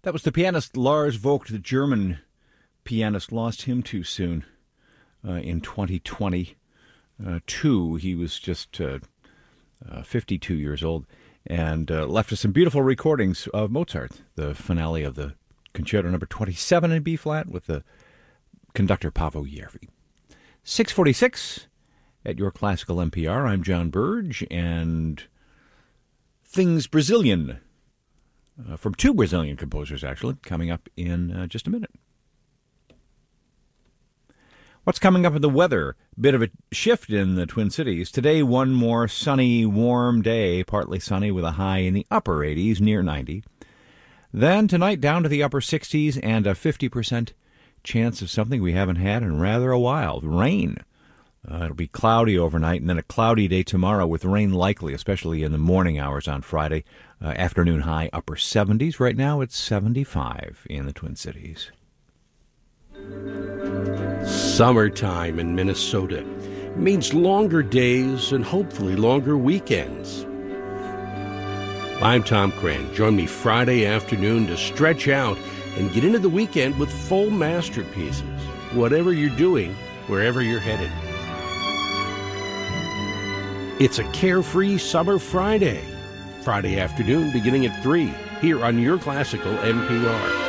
That was the pianist Lars Vogt, the German pianist. Lost him too soon in 2022. He was just 52 years old, and left us some beautiful recordings of Mozart, the finale of the Concerto number 27 in B-flat with the conductor Paavo Järvi. 6:46 at your classical NPR. I'm John Burge, and things Brazilian from two Brazilian composers, actually, coming up in just a minute. What's coming up in the weather? Bit of a shift in the Twin Cities. Today, one more sunny, warm day, partly sunny with a high in the upper 80s, near 90. Then tonight, down to the upper 60s and a 50% chance of something we haven't had in rather a while, rain. It'll be cloudy overnight, and then a cloudy day tomorrow with rain likely, especially in the morning hours on Friday. Afternoon high, upper 70s. Right now, it's 75 in the Twin Cities. Summertime in Minnesota means longer days and hopefully longer weekends. I'm Tom Cran. Join me Friday afternoon to stretch out and get into the weekend with full masterpieces. Whatever you're doing, wherever you're headed. It's a carefree summer Friday. Friday afternoon beginning at 3 here on Your Classical NPR.